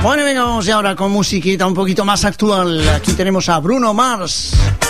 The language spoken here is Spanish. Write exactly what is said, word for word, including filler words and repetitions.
Bueno, venga, vamos ya ahora con musiquita un poquito más actual. Aquí tenemos a Bruno Mars.